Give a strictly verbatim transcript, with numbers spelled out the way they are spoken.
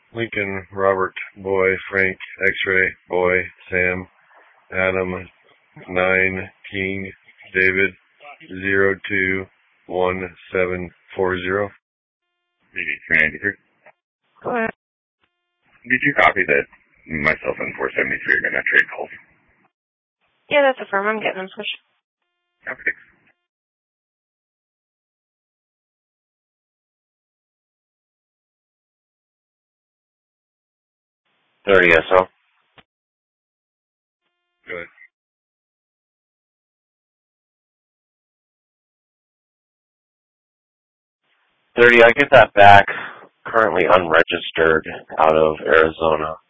Lincoln, Robert, Boy, Frank, X-Ray, Boy, Sam, Adam, nine, King, David, zero two one seven four zero. D D three ninety-three. Go ahead. Did you copy that myself and four seventy-three are going to trade calls? Yeah, that's a firm. I'm getting them pushed. Okay. thirty S O. Good. thirty, I get that back. Currently unregistered out of Arizona.